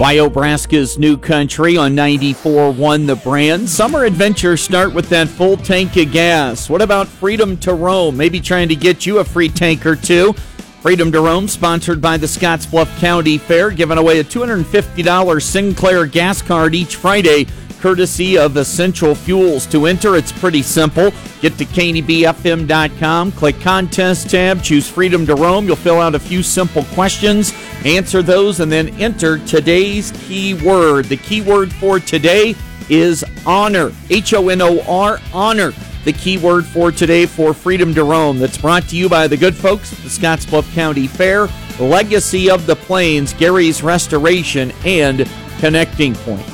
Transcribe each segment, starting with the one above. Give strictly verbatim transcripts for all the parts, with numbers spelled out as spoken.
Wyobraska's New Country on ninety-four point one The Brand. Summer adventures start with that full tank of gas. What about Freedom to Roam? Maybe trying to get you a free tank or two. Freedom to Roam, sponsored by the Scottsbluff County Fair, giving away a two hundred fifty dollars Sinclair gas card each Friday, courtesy of Essential Fuels. To enter, it's pretty simple. Get to K N E B F M dot com, click Contest tab, choose Freedom to Roam. You'll fill out a few simple questions, answer those, and then enter today's keyword. The keyword for today is honor. H O N O R, honor. The keyword for today for Freedom to Roam. That's brought to you by the good folks at the Scottsbluff County Fair, Legacy of the Plains, Gary's Restoration, and Connecting Point.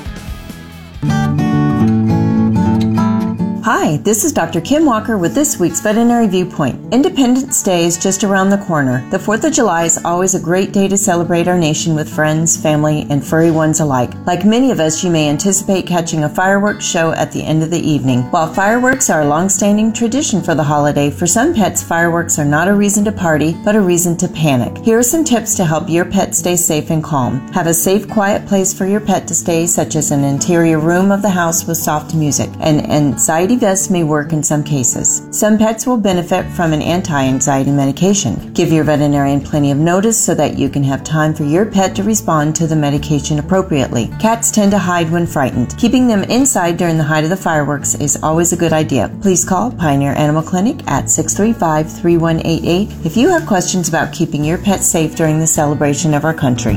Hi, this is Doctor Kim Walker with this week's Veterinary Viewpoint. Independence Day is just around the corner. The fourth of July is always a great day to celebrate our nation with friends, family, and furry ones alike. Like many of us, you may anticipate catching a fireworks show at the end of the evening. While fireworks are a long-standing tradition for the holiday, for some pets, fireworks are not a reason to party, but a reason to panic. Here are some tips to help your pet stay safe and calm. Have a safe, quiet place for your pet to stay, such as an interior room of the house with soft music. An anxiety vest may work in some cases. Some pets will benefit from an anti-anxiety medication. Give your veterinarian plenty of notice so that you can have time for your pet to respond to the medication appropriately. Cats tend to hide when frightened. Keeping them inside during the height of the fireworks is always a good idea. Please call Pioneer Animal Clinic at six three five, three one eight eight if you have questions about keeping your pet safe during the celebration of our country.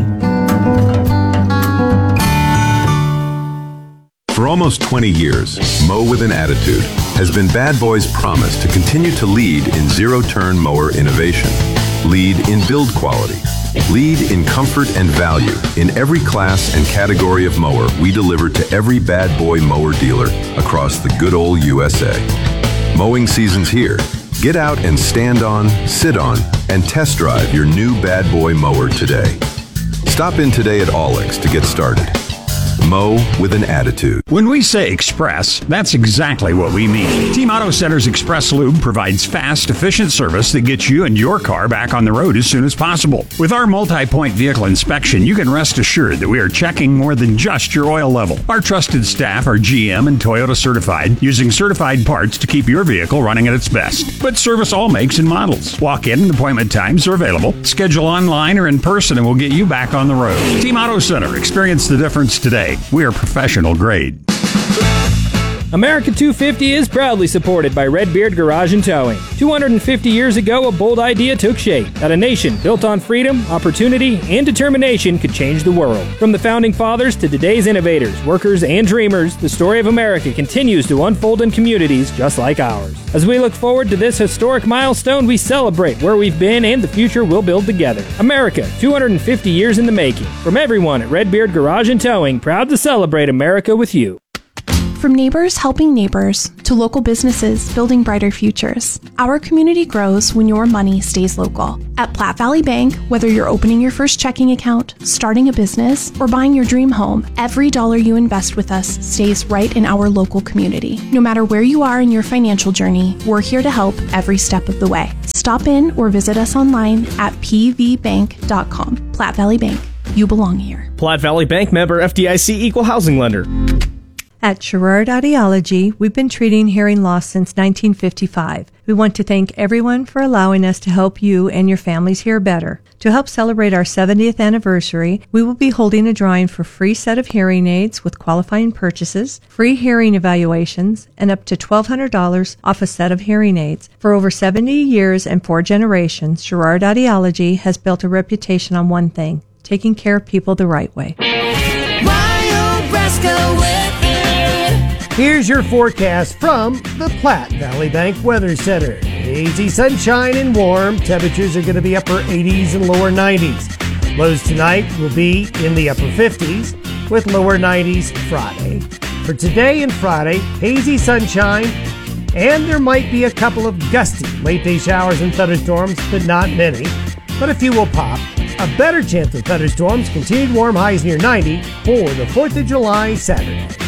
For almost twenty years, Mow with an Attitude has been Bad Boy's promise to continue to lead in zero-turn mower innovation, lead in build quality, lead in comfort and value in every class and category of mower we deliver to every Bad Boy mower dealer across the good old U S A. Mowing season's here. Get out and stand on, sit on, and test drive your new Bad Boy mower today. Stop in today at Olex to get started. Mow with an Attitude. When we say express, that's exactly what we mean. Team Auto Center's Express Lube provides fast, efficient service that gets you and your car back on the road as soon as possible. With our multi-point vehicle inspection, you can rest assured that we are checking more than just your oil level. Our trusted staff are G M and Toyota certified, using certified parts to keep your vehicle running at its best. But service all makes and models. Walk-in and appointment times are available. Schedule online or in person and we'll get you back on the road. Team Auto Center. Experience the difference today. We are professional grade. America two fifty is proudly supported by Redbeard Garage and Towing. two hundred fifty years ago, a bold idea took shape, that a nation built on freedom, opportunity, and determination could change the world. From the founding fathers to today's innovators, workers, and dreamers, the story of America continues to unfold in communities just like ours. As we look forward to this historic milestone, we celebrate where we've been and the future we'll build together. America, two hundred fifty years in the making. From everyone at Redbeard Garage and Towing, proud to celebrate America with you. From neighbors helping neighbors to local businesses building brighter futures, our community grows when your money stays local. At Platte Valley Bank, whether you're opening your first checking account, starting a business, or buying your dream home, every dollar you invest with us stays right in our local community. No matter where you are in your financial journey, we're here to help every step of the way. Stop in or visit us online at p v bank dot com. Platte Valley Bank, you belong here. Platte Valley Bank, member F D I C, equal housing lender. At Sherrard Audiology, we've been treating hearing loss since nineteen fifty-five. We want to thank everyone for allowing us to help you and your families hear better. To help celebrate our seventieth anniversary, we will be holding a drawing for free set of hearing aids with qualifying purchases, free hearing evaluations, and up to twelve hundred dollars off a set of hearing aids. For over seventy years and four generations, Sherrard Audiology has built a reputation on one thing: taking care of people the right way. Here's your forecast from the Platte Valley Bank Weather Center. Hazy sunshine and warm. Temperatures are going to be upper eighties and lower nineties. Lows tonight will be in the upper fifties with lower nineties Friday. For today and Friday, hazy sunshine, and there might be a couple of gusty late-day showers and thunderstorms, but not many. But a few will pop. A better chance of thunderstorms, continued warm highs near ninety for the fourth of July Saturday.